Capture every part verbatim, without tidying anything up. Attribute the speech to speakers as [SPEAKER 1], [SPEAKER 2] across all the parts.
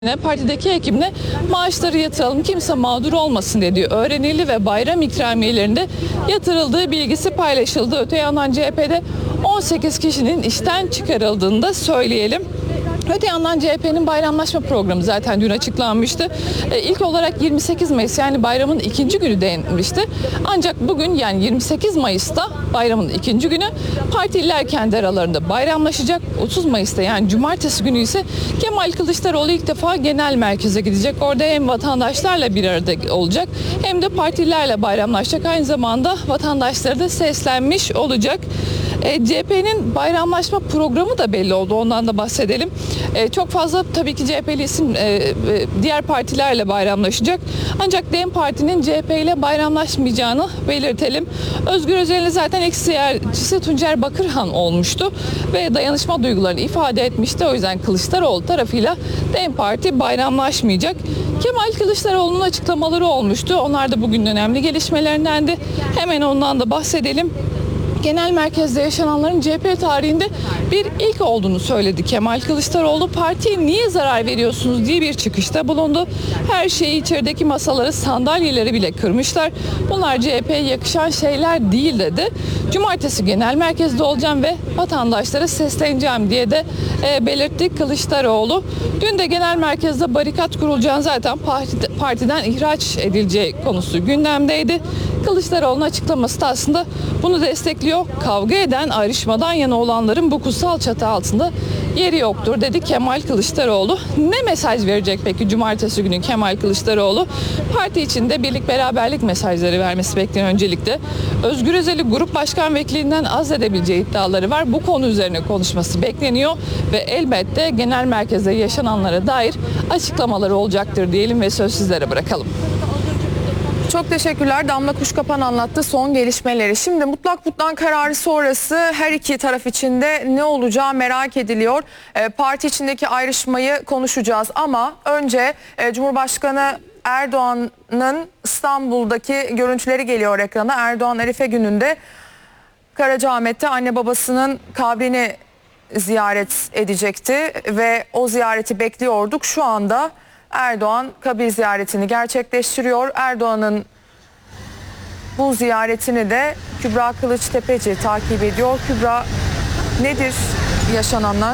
[SPEAKER 1] Partideki ekibine maaşları yatıralım, kimse mağdur olmasın dediği öğrenildi ve bayram ikramiyelerinde yatırıldığı bilgisi paylaşıldı. Öte yandan C H P'de on sekiz kişinin işten çıkarıldığını da söyleyelim. Öte yandan C H P'nin bayramlaşma programı zaten dün açıklanmıştı. E, ilk olarak yirmi sekiz Mayıs yani bayramın ikinci günü denilmişti. Ancak bugün yani yirmi sekiz Mayıs'ta bayramın ikinci günü partililer kendi aralarında bayramlaşacak. otuz Mayıs'ta yani cumartesi günü ise Kemal Kılıçdaroğlu ilk defa genel merkeze gidecek. Orada hem vatandaşlarla bir arada olacak hem de partilerle bayramlaşacak. Aynı zamanda vatandaşlara da seslenmiş olacak. E, C H P'nin bayramlaşma programı da belli oldu. Ondan da bahsedelim. E, çok fazla tabii ki C H P'li isim e, e, diğer partilerle bayramlaşacak. Ancak DEM Parti'nin C H P ile bayramlaşmayacağını belirtelim. Özgür Özel'in zaten ex ziyaretçisi Tuncer Bakırhan olmuştu ve dayanışma duygularını ifade etmişti. O yüzden Kılıçdaroğlu tarafıyla DEM Parti bayramlaşmayacak. Kemal Kılıçdaroğlu'nun açıklamaları olmuştu. Onlar da bugün önemli gelişmelerindendi. Hemen ondan da bahsedelim. Genel merkezde yaşananların C H P tarihinde bir ilk olduğunu söyledi Kemal Kılıçdaroğlu. Partiye niye zarar veriyorsunuz diye bir çıkışta bulundu. Her şeyi, içerideki masaları, sandalyeleri bile kırmışlar. Bunlar C H P'ye yakışan şeyler değil dedi. Cumartesi genel merkezde olacağım ve vatandaşlara sesleneceğim diye de e, belirtti Kılıçdaroğlu. Dün de genel merkezde barikat kurulacağını zaten parti, partiden ihraç edileceği konusu gündemdeydi. Kılıçdaroğlu'nun açıklaması da aslında bunu destekliyor. Kavga eden, ayrışmadan yana olanların bu kutsal çatı altında yeri yoktur dedi Kemal Kılıçdaroğlu. Ne mesaj verecek peki cumartesi günü Kemal Kılıçdaroğlu? Parti içinde birlik beraberlik mesajları vermesi bekleniyor öncelikle. Özgür Özel'i grup başkan vekilinden azledebileceği iddiaları var. Bu konu üzerine konuşması bekleniyor ve elbette genel merkezde yaşananlara dair açıklamaları olacaktır diyelim ve söz sizlere bırakalım.
[SPEAKER 2] Çok teşekkürler. Damla Kuşkapan anlattı son gelişmeleri. Şimdi mutlak mutlak kararı sonrası her iki taraf içinde ne olacağı merak ediliyor. E, parti içindeki ayrışmayı konuşacağız ama önce e, Cumhurbaşkanı Erdoğan'ın İstanbul'daki görüntüleri geliyor ekrana. Erdoğan Arife gününde Karacaahmet'te anne babasının kabrini ziyaret edecekti ve o ziyareti bekliyorduk. Şu anda Erdoğan kabir ziyaretini gerçekleştiriyor. Erdoğan'ın bu ziyaretini de Kübra Kılıçtepeci takip ediyor. Kübra, nedir yaşananlar?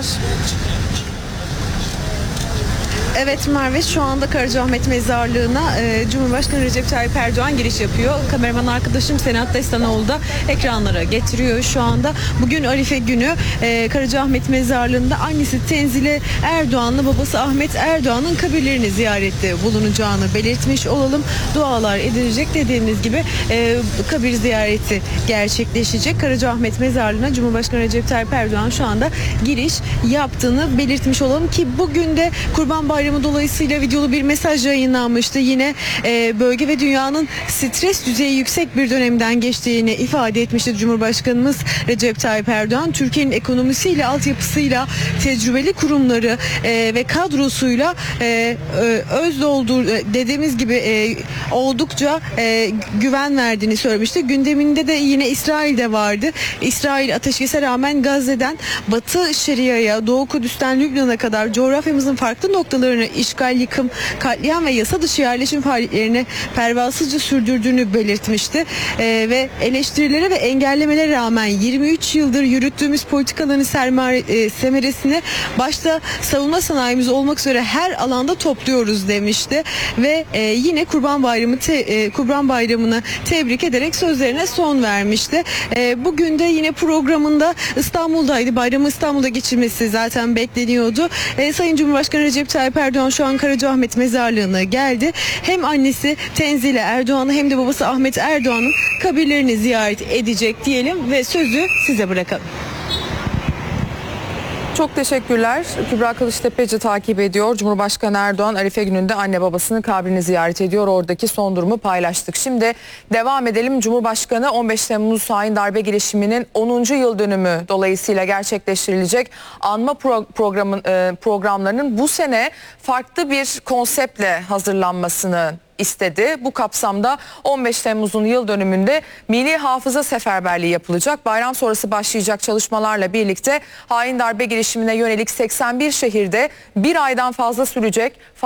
[SPEAKER 3] Evet Merve, şu anda Karacaahmet Mezarlığı'na e, Cumhurbaşkanı Recep Tayyip Erdoğan giriş yapıyor. Kameraman arkadaşım Senat Destanoğlu da ekranlara getiriyor şu anda. Bugün Arife günü e, Karacaahmet Mezarlığı'nda annesi Tenzile Erdoğan'la babası Ahmet Erdoğan'ın kabirlerini ziyarette bulunacağını belirtmiş olalım. Dualar edilecek, dediğimiz gibi e, kabir ziyareti gerçekleşecek. Karacaahmet Mezarlığı'na Cumhurbaşkanı Recep Tayyip Erdoğan şu anda giriş yaptığını belirtmiş olalım ki bugün de Kurban Bayramı dolayısıyla videolu bir mesaj yayınlanmıştı. Yine e, bölge ve dünyanın stres düzeyi yüksek bir dönemden geçtiğini ifade etmişti Cumhurbaşkanımız Recep Tayyip Erdoğan. Türkiye'nin ekonomisiyle, altyapısıyla, tecrübeli kurumları e, ve kadrosuyla e, öz doldur dediğimiz gibi e, oldukça e, güven verdiğini söylemişti. Gündeminde de yine İsrail'de vardı. İsrail ateşkese rağmen Gazze'den Batı Şeria'ya, Doğu Kudüs'ten Lübnan'a kadar coğrafyamızın farklı noktalarını işgal, yıkım, katliam ve yasa dışı yerleşim faaliyetlerini pervasızca sürdürdüğünü belirtmişti. Ee, ve eleştirilere ve engellemelere rağmen yirmi üç yıldır yürüttüğümüz politikaların sermaye, e, semeresini başta savunma sanayimiz olmak üzere her alanda topluyoruz demişti. Ve e, yine Kurban Bayramı te, e, Kurban Bayramı'nı tebrik ederek sözlerine son vermişti. E, bugün de yine programında İstanbul'daydı. Bayramı İstanbul'da geçirmesi zaten bekleniyordu. E, Sayın Cumhurbaşkanı Recep Tayyip Erdoğan şu an Karacaahmet Mezarlığı'na geldi. Hem annesi Tenzile Erdoğan'ı hem de babası Ahmet Erdoğan'ın kabirlerini ziyaret edecek diyelim ve sözü size bırakalım.
[SPEAKER 2] Çok teşekkürler. Kübra Kılıçtepeci takip ediyor. Cumhurbaşkanı Erdoğan Arife gününde anne babasının kabrini ziyaret ediyor. Oradaki son durumu paylaştık. Şimdi devam edelim. Cumhurbaşkanı on beş Temmuz hain darbe girişiminin onuncu yıl dönümü dolayısıyla gerçekleştirilecek anma pro programın, e, programlarının bu sene farklı bir konseptle hazırlanmasını istedi. Bu kapsamda on beş Temmuz'un yıl dönümünde Milli Hafıza Seferberliği yapılacak. Bayram sonrası başlayacak çalışmalarla birlikte hain darbe girişimine yönelik seksen bir şehirde bir aydan fazla sürecek